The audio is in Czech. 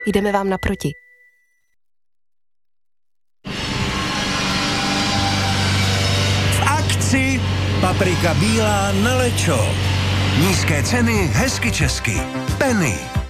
Jdeme vám naproti. V akci paprika bílá na lečo. Nízké ceny, hezky česky. Penny.